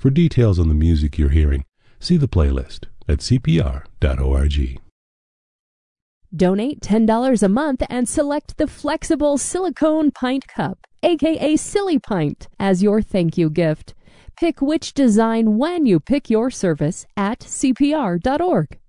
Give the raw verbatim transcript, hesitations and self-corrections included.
For details on the music you're hearing, see the playlist at c p r dot org. Donate ten dollars a month and select the flexible silicone pint cup, aka Silly Pint, as your thank you gift. Pick which design when you pick your service at c p r dot org.